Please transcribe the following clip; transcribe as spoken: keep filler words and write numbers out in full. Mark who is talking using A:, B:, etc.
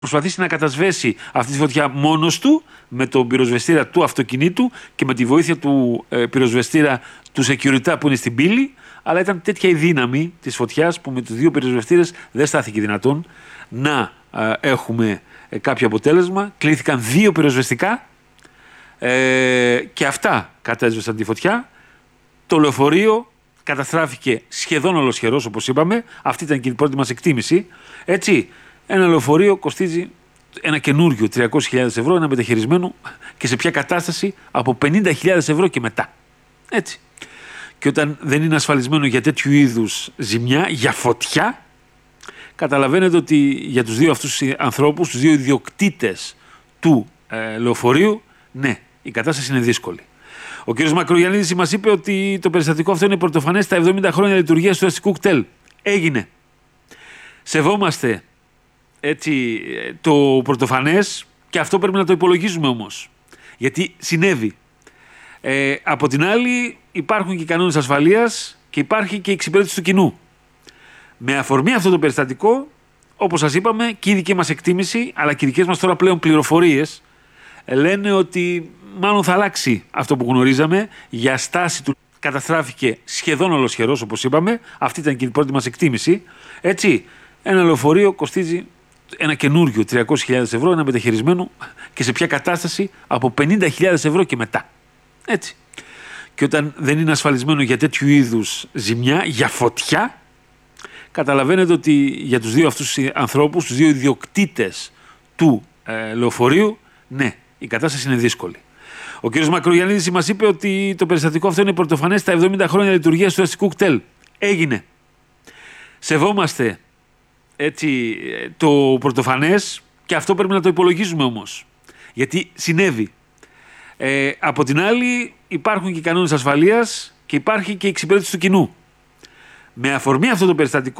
A: προσπαθήσει να κατασβέσει αυτή τη φωτιά μόνος του με τον πυροσβεστήρα του αυτοκινήτου και με τη βοήθεια του ε, πυροσβεστήρα του security που είναι στην πύλη, αλλά ήταν τέτοια η δύναμη της φωτιάς που με τους δύο πυροσβεστήρες δεν στάθηκε δυνατόν να ε, έχουμε ε, κάποιο αποτέλεσμα. Κλήθηκαν δύο πυροσβεστικά ε, και αυτά κατέσβεσαν τη φωτιά. Το λεωφορείο καταστράφηκε σχεδόν ολοσχερός, όπως είπαμε. Αυτή ήταν και η πρώτη μας εκτίμηση. Έτσι, ένα λεωφορείο κοστίζει ένα καινούριο τριακόσιες χιλιάδες ευρώ, ένα μεταχειρισμένο, και σε ποια κατάσταση από πενήντα χιλιάδες ευρώ και μετά. Έτσι. Και όταν δεν είναι ασφαλισμένο για τέτοιου είδους ζημιά, για φωτιά, καταλαβαίνετε ότι για τους δύο αυτούς ανθρώπους, τους δύο ιδιοκτήτες του ε, λεωφορείου, ναι, η κατάσταση είναι δύσκολη. Ο κ. Μακρογιαννίδης μας είπε ότι το περιστατικό αυτό είναι πρωτοφανές στα εβδομήντα χρόνια λειτουργίας του αστικού κτέλ. Έγινε. Σεβόμαστε έτσι το πρωτοφανές και αυτό πρέπει να το υπολογίζουμε όμως. Γιατί συνέβη. Ε, από την άλλη υπάρχουν και οι κανόνες ασφαλείας και υπάρχει και η εξυπηρέτηση του κοινού. Με αφορμή αυτό το περιστατικό, όπως σας είπαμε, και η δική μας εκτίμηση, αλλά και οι δικές μας τώρα πλέον πληροφορίες, λένε ότι μάλλον θα αλλάξει αυτό που γνωρίζαμε. Για στάση του καταστράφηκε σχεδόν ολοσχερός, όπως είπαμε. Αυτή ήταν και η πρώτη μας εκτίμηση. Έτσι, ένα λεωφορείο κοστίζει ένα καινούριο τριακόσιες χιλιάδες ευρώ, ένα μεταχειρισμένο, και σε ποια κατάσταση από πενήντα χιλιάδες ευρώ και μετά. Έτσι. Και όταν δεν είναι ασφαλισμένο για τέτοιου είδους ζημιά, για φωτιά, καταλαβαίνετε ότι για τους δύο αυτούς ανθρώπους, τους δύο ιδιοκτήτες του ε, λεωφορείου, ναι, η κατάσταση είναι δύσκολη. Ο κ. Μακρογιαννίδης μας είπε ότι το περιστατικό αυτό είναι πρωτοφανές στα εβδομήντα χρόνια λειτουργίας του αστικού κτέλ. Έγινε. Σεβόμαστε έτσι το πρωτοφανές και αυτό πρέπει να το υπολογίζουμε όμως. Γιατί συνέβη. Ε, από την άλλη υπάρχουν και οι κανόνες ασφαλείας και υπάρχει και η εξυπηρέτηση του κοινού. Με αφορμή αυτό το περιστατικό